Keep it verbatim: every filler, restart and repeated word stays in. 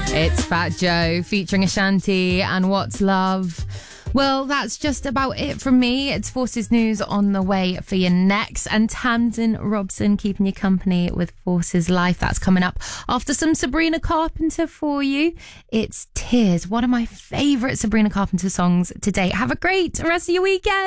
It's Fat Joe featuring Ashanti and What's Love. Well, that's just about it from me. It's Forces News on the way for you next. And Tamsin Robson keeping you company with Forces Life. That's coming up after some Sabrina Carpenter for you. It's Tears, one of my favourite Sabrina Carpenter songs to date. Have a great rest of your weekend.